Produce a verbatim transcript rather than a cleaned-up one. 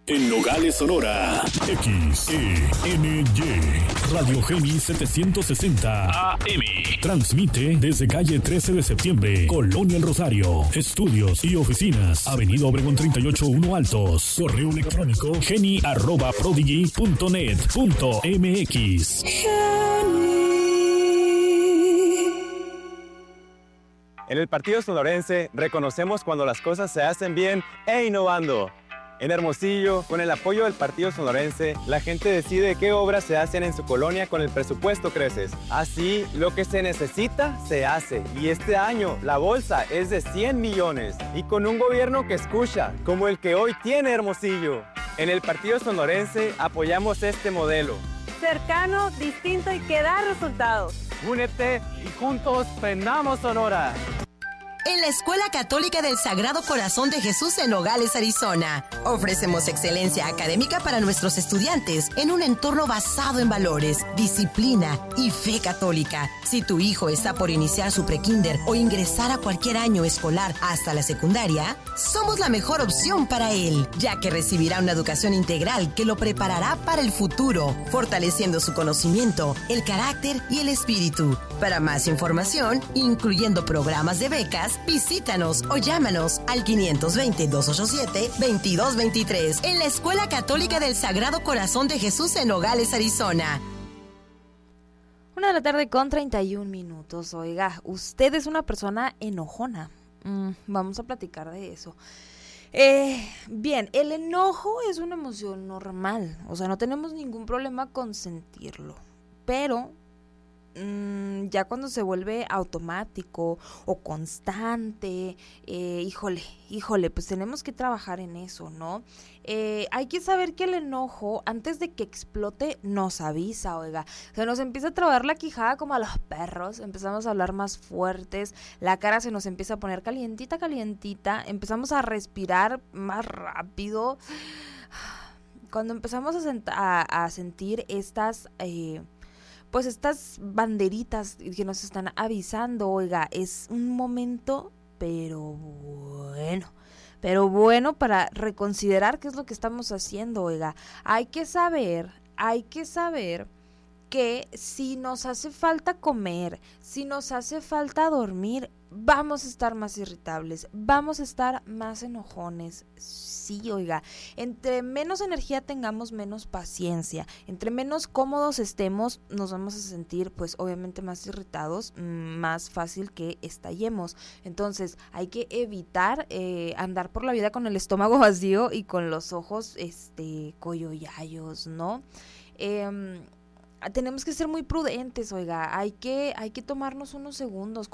En Nogales, Sonora, X E N Y, Radio Geni setecientos sesenta A M. Transmite desde calle trece de septiembre, Colonia El Rosario. Estudios y oficinas, Avenida Obregón treinta y ocho uno Altos. Correo electrónico geni arroba prodigy punto net punto m x. En el Partido Sonorense reconocemos cuando las cosas se hacen bien e innovando. En Hermosillo, con el apoyo del Partido Sonorense, la gente decide qué obras se hacen en su colonia con el presupuesto Creces. Así, lo que se necesita, se hace. Y este año, la bolsa es de cien millones. Y con un gobierno que escucha, como el que hoy tiene Hermosillo. En el Partido Sonorense apoyamos este modelo. Cercano, distinto y que da resultados. Únete y juntos prendamos Sonora. En la Escuela Católica del Sagrado Corazón de Jesús en Nogales, Arizona. Ofrecemos excelencia académica para nuestros estudiantes en un entorno basado en valores, disciplina y fe católica. Si tu hijo está por iniciar su prekinder o ingresar a cualquier año escolar hasta la secundaria, somos la mejor opción para él, ya que recibirá una educación integral que lo preparará para el futuro, fortaleciendo su conocimiento, el carácter y el espíritu. Para más información, incluyendo programas de becas, visítanos o llámanos al quinientos veinte, doscientos ochenta y siete, veintidós veintitrés en la Escuela Católica del Sagrado Corazón de Jesús en Nogales, Arizona. Una de la tarde con treinta y un minutos. Oiga, usted es una persona enojona. Mm, vamos a platicar de eso. Eh, bien, el enojo es una emoción normal. O sea, no tenemos ningún problema con sentirlo. Pero Mm, ya cuando se vuelve automático o constante, eh, híjole, híjole, pues tenemos que trabajar en eso, ¿no? Eh, hay que saber que el enojo, antes de que explote, nos avisa, oiga. Se nos empieza a trabar la quijada como a los perros, empezamos a hablar más fuertes, la cara se nos empieza a poner calientita, calientita, empezamos a respirar más rápido. Cuando empezamos a, sent- a, a sentir estas... Eh, pues estas banderitas que nos están avisando, oiga, es un momento, pero bueno, pero bueno para reconsiderar qué es lo que estamos haciendo, oiga. Hay que saber, hay que saber que si nos hace falta comer, si nos hace falta dormir, vamos a estar más irritables, vamos a estar más enojones. Sí, oiga, entre menos energía tengamos, menos paciencia, entre menos cómodos estemos, nos vamos a sentir pues obviamente más irritados, más fácil que estallemos. Entonces hay que evitar eh, andar por la vida con el estómago vacío y con los ojos este coyoyayos, ¿no? Eh, tenemos que ser muy prudentes, oiga, hay que, hay que tomarnos unos segundos.